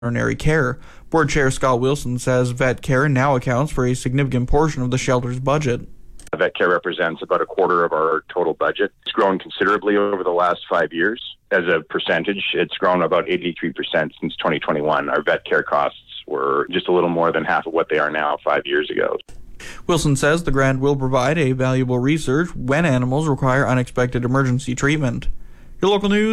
veterinary care. Board Chair Scott Wilson says vet care now accounts for a significant portion of the shelter's budget. Vet care represents about a quarter of our total budget. It's grown considerably over the last 5 years. As a percentage, it's grown about 83% since 2021. Our vet care costs were just a little more than half of what they are now 5 years ago. Wilson says the grant will provide a valuable research when animals require unexpected emergency treatment. Your local news.